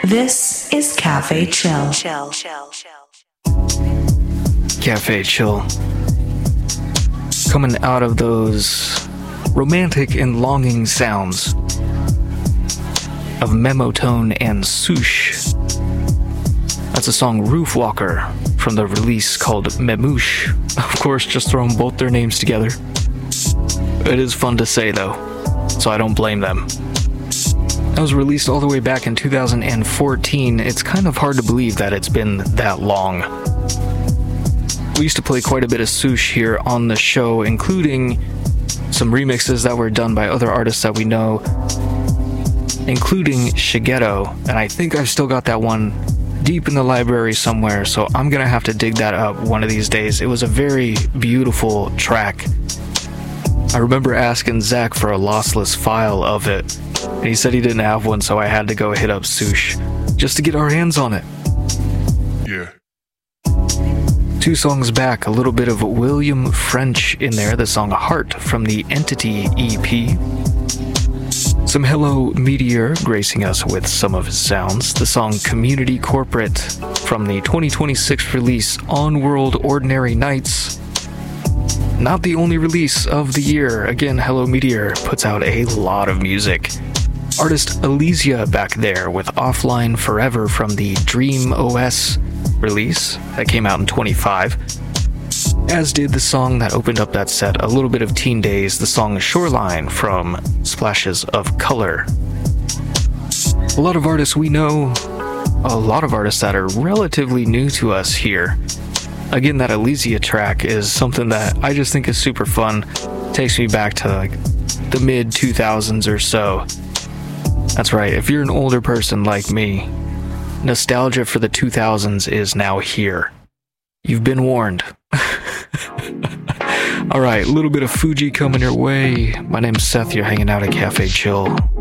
This is Cafe Chill. Cafe Chill. Coming out of those romantic and longing sounds of Memotone and Souche. That's a song Roof Walker from the release called Memouche. Of course, just throwing both their names together. It is fun to say though, so I don't blame them. That was released all the way back in 2014. It's kind of hard to believe that it's been that long. We used to play quite a bit of Souche here on the show, including some remixes that were done by other artists that we know, including Shigeto, and I think I've still got that one deep in the library somewhere, so I'm gonna have to dig that up one of these days. It was a very beautiful track. I remember asking Zach for a lossless file of it, and he said he didn't have one, so I had to go hit up Souche just to get our hands on it. Yeah. 2 songs back, a little bit of William French in there, the song Heart from the Entity EP. Some Hello Meteor gracing us with some of his sounds, the song Community Corporate from the 2026 release On World Ordinary Nights. Not the only release of the year. Again, Hello Meteor puts out a lot of music. Artist Elysia back there with Offline Forever from the Dream OS release that came out in 25. As did the song that opened up that set, a little bit of Teen Days, the song Shoreline from Splashes of Color. A lot of artists we know, a lot of artists that are relatively new to us here. Again, that Elysia track is something that I just think is super fun. Takes me back to like the mid 2000s or so. That's right, if you're an older person like me, nostalgia for the 2000s is now here. You've been warned. Alright, a little bit of Fuji coming your way. My name's Seth, you're hanging out at Cafe Chill.